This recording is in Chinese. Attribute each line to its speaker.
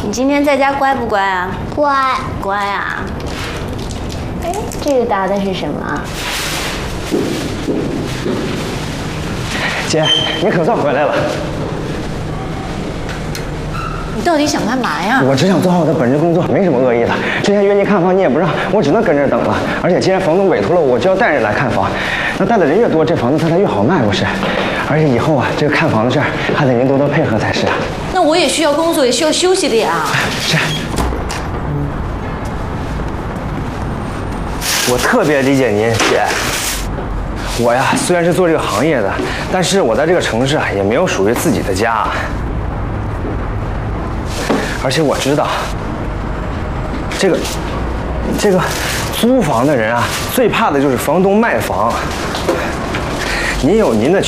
Speaker 1: 你今天在家乖不乖啊？
Speaker 2: 乖。
Speaker 1: 乖啊。哎，这个答的是什么啊？
Speaker 3: 姐，你可算回来了。
Speaker 1: 你到底想干嘛呀？
Speaker 3: 我只想做好我的本职工作，没什么恶意的。之前约你看房你也不让，我只能跟着等了。而且既然房东委托了我，就要带人来看房。那带的人越多，这房子它才越好卖，不是？而且以后啊，这个看房的事儿还得您多多配合才是啊。
Speaker 1: 那我也需要工作，也需要休息的呀。
Speaker 3: 是。我特别理解您，姐。我呀，虽然是做这个行业的，但是我在这个城市啊，也没有属于自己的家。而且我知道，这个租房的人啊，最怕的就是房东卖房。您有您的